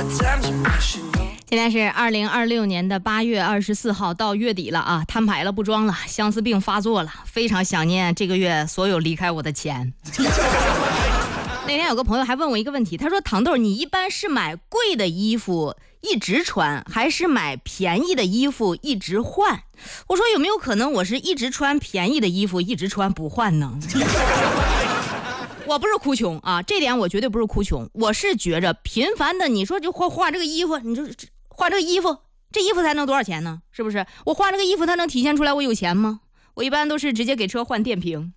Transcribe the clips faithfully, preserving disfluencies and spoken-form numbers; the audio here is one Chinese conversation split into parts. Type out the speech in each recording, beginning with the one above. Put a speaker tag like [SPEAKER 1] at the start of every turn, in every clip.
[SPEAKER 1] 现在是二零二六年的八月二十四号，到月底了啊，摊牌了，不装了，相思病发作了，非常想念这个月所有离开我的钱。那天有个朋友还问我一个问题，他说：“糖豆，你一般是买贵的衣服一直穿，还是买便宜的衣服一直换？”我说：“有没有可能我是一直穿便宜的衣服，一直穿不换呢？”我不是哭穷啊，这点我绝对不是哭穷，我是觉着频繁的，你说就换换这个衣服，你说换这个衣服，这衣服才能多少钱呢？是不是？我换这个衣服，它能体现出来我有钱吗？我一般都是直接给车换电瓶。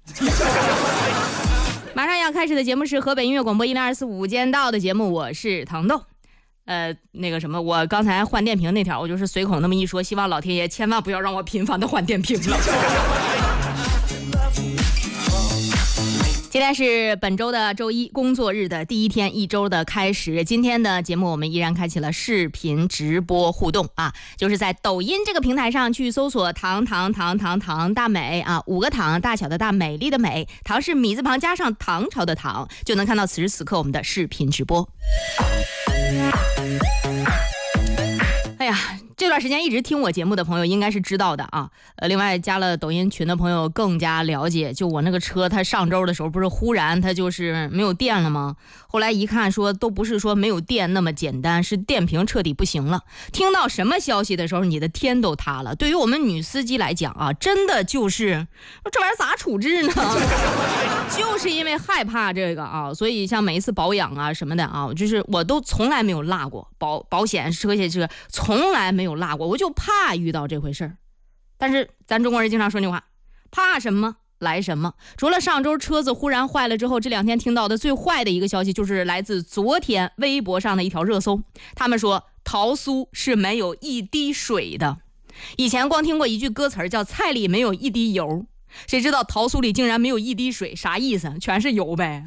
[SPEAKER 1] 马上要开始的节目是河北音乐广播一零二四五间道的节目，我是糖豆。呃，那个什么，我刚才换电瓶那条，我就是随口那么一说，希望老天爷千万不要让我频繁的换电瓶了。现在是本周的周一工作日的第一天，一周的开始。今天的节目我们依然开启了视频直播互动啊，就是在抖音这个平台上去搜索糖糖糖糖糖大美啊，五个糖，大小的大，美丽的美，糖是米字旁加上唐朝的唐，就能看到此时此刻我们的视频直播。哎呀，这段时间一直听我节目的朋友应该是知道的啊，呃，另外加了抖音群的朋友更加了解。就我那个车，它上周的时候不是忽然它就是没有电了吗？后来一看说都不是说没有电那么简单，是电瓶彻底不行了。听到什么消息的时候，你的天都塌了。对于我们女司机来讲啊，真的就是这玩意儿咋处置呢？就是因为害怕这个啊，所以像每一次保养啊什么的啊，就是我都从来没有落过保保险车险车，从来没有落过，我就怕遇到这回事儿。但是咱中国人经常说那话，怕什么来什么。除了上周车子忽然坏了之后，这两天听到的最坏的一个消息，就是来自昨天微博上的一条热搜。他们说桃酥是没有一滴水的。以前光听过一句歌词叫菜里没有一滴油，谁知道桃酥里竟然没有一滴水，啥意思？全是油呗。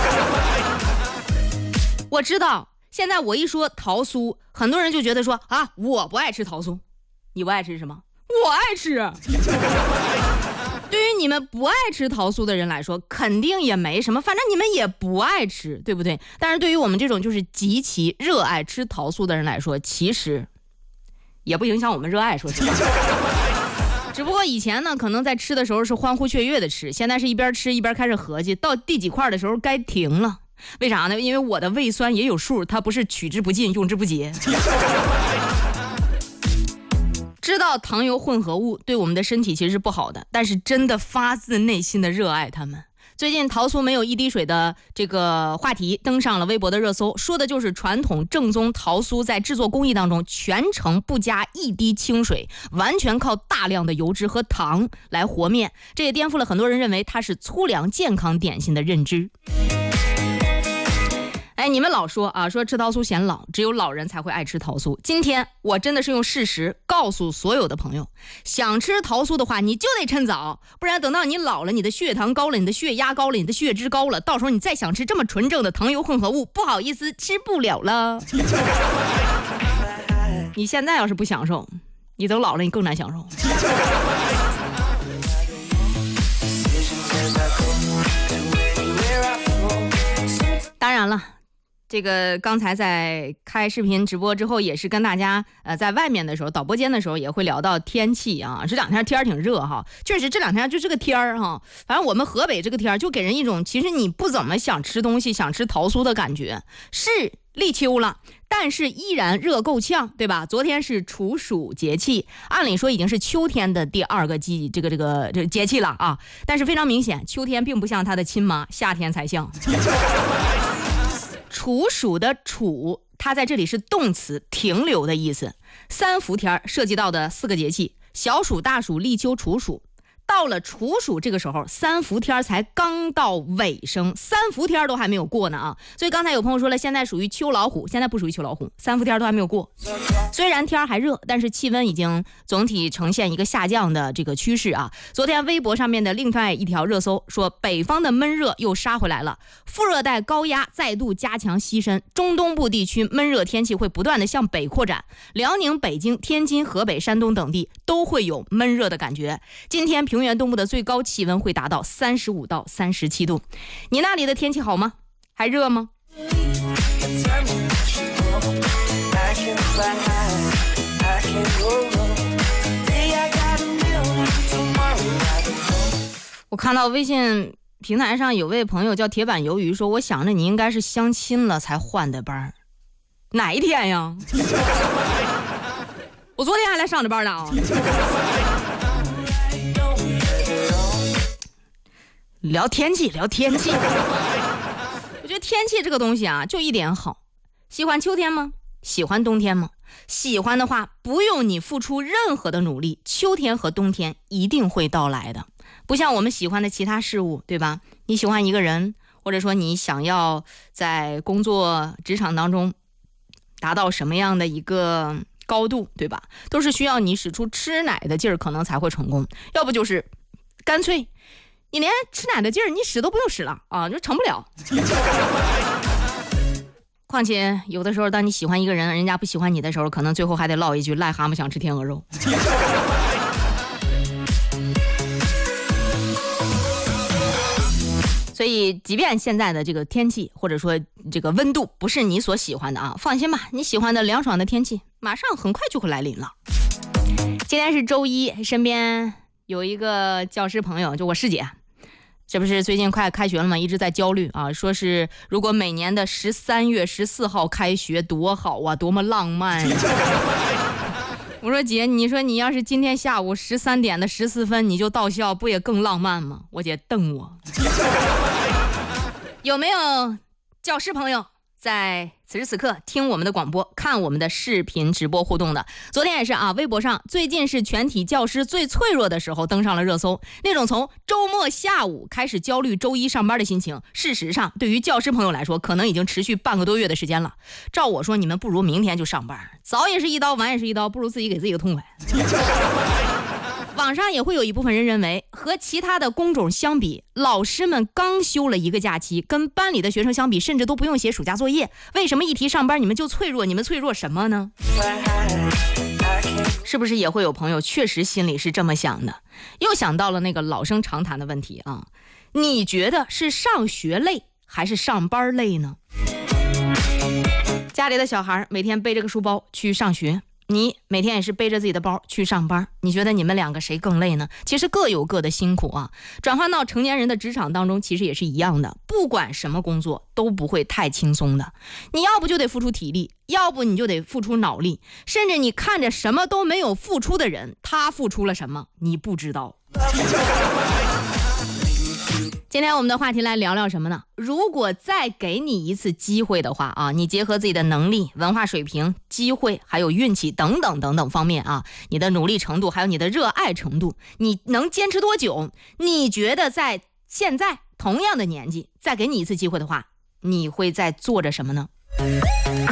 [SPEAKER 1] 我知道现在我一说桃酥，很多人就觉得说啊，我不爱吃桃酥。你不爱吃什么？我爱吃。对于你们不爱吃桃酥的人来说，肯定也没什么，反正你们也不爱吃，对不对？但是对于我们这种就是极其热爱吃桃酥的人来说，其实也不影响我们热爱，说实话。只不过以前呢，可能在吃的时候是欢呼雀跃的吃，现在是一边吃一边开始合计，到第几块的时候该停了。为啥呢？因为我的胃酸也有数，它不是取之不尽用之不竭。知道糖油混合物对我们的身体其实是不好的，但是真的发自内心的热爱它们。最近桃酥没有一滴水的这个话题登上了微博的热搜，说的就是传统正宗桃酥在制作工艺当中全程不加一滴清水，完全靠大量的油脂和糖来和面，这也颠覆了很多人认为它是粗粮健康点心的认知。哎，你们老说啊，说吃桃酥显老，只有老人才会爱吃桃酥。今天我真的是用事实告诉所有的朋友，想吃桃酥的话，你就得趁早，不然等到你老了，你的血糖高了，你的血压高了，你的血脂高了，到时候你再想吃这么纯正的糖油混合物，不好意思，吃不了了。你现在要是不享受，你等老了你更难享受。当然了，这个刚才在开视频直播之后，也是跟大家呃在外面的时候，导播间的时候也会聊到天气啊。这两天天挺热哈，确实这两天就这个天儿哈，反正我们河北这个天儿就给人一种其实你不怎么想吃东西，想吃桃酥的感觉。是立秋了，但是依然热够呛，对吧？昨天是处暑节气，按理说已经是秋天的第二个季这个这个这个节气了啊，但是非常明显，秋天并不像它的亲妈，夏天才像。处暑的处，它在这里是动词，停留的意思。三伏天涉及到的四个节气，小暑、大暑、立秋、处暑。到了处暑这个时候，三伏天才刚到尾声，三伏天都还没有过呢啊！所以刚才有朋友说了，现在属于秋老虎，现在不属于秋老虎，三伏天都还没有过。虽然天还热，但是气温已经总体呈现一个下降的这个趋势啊。昨天微博上面的另外一条热搜说，北方的闷热又杀回来了，副热带高压再度加强西伸，中东部地区闷热天气会不断的向北扩展，辽宁、北京、天津、河北、山东等地都会有闷热的感觉。今天平原东部的最高气温会达到三十五到三十七度。你那里的天气好吗？还热吗？ 我看到微信平台上有位朋友叫铁板鱿鱼说，我想着你应该是相亲了才换的班。哪一天呀？我昨天还来上着班呢啊。聊天气聊天气我觉得天气这个东西啊就一点好，喜欢秋天吗？喜欢冬天吗？喜欢的话不用你付出任何的努力，秋天和冬天一定会到来的。不像我们喜欢的其他事物，对吧？你喜欢一个人，或者说你想要在工作职场当中达到什么样的一个高度，对吧？都是需要你使出吃奶的劲儿可能才会成功，要不就是干脆你连吃奶的劲儿你使都不用使了啊，就成不了。况且有的时候当你喜欢一个人，人家不喜欢你的时候，可能最后还得唠一句癞蛤蟆想吃天鹅肉。所以即便现在的这个天气或者说这个温度不是你所喜欢的啊，放心吧，你喜欢的凉爽的天气马上很快就会来临了。今天是周一，身边有一个教师朋友，就我师姐，这不是最近快开学了吗？一直在焦虑啊，说是如果每年的十三月十四号开学多好啊，多么浪漫呀、啊！我说姐，你说你要是今天下午十三点的十四分你就到校，不也更浪漫吗？我姐瞪我。有没有教师朋友在此时此刻听我们的广播，看我们的视频直播互动的？昨天也是啊，微博上最近是全体教师最脆弱的时候登上了热搜，那种从周末下午开始焦虑周一上班的心情，事实上对于教师朋友来说可能已经持续半个多月的时间了。照我说，你们不如明天就上班，早也是一刀晚也是一刀，不如自己给自己个痛快。网上也会有一部分人认为，和其他的工种相比，老师们刚休了一个假期，跟班里的学生相比，甚至都不用写暑假作业，为什么一提上班你们就脆弱？你们脆弱什么呢？是不是也会有朋友确实心里是这么想的？又想到了那个老生常谈的问题啊，你觉得是上学累还是上班累呢？家里的小孩每天背着个书包去上学，你每天也是背着自己的包去上班，你觉得你们两个谁更累呢？其实各有各的辛苦啊。转换到成年人的职场当中，其实也是一样的，不管什么工作都不会太轻松的。你要不就得付出体力，要不你就得付出脑力，甚至你看着什么都没有付出的人，他付出了什么你不知道。今天我们的话题来聊聊什么呢？如果再给你一次机会的话啊，你结合自己的能力、文化水平、机会还有运气等等等等方面啊，你的努力程度还有你的热爱程度，你能坚持多久？你觉得在现在同样的年纪再给你一次机会的话，你会在做着什么呢？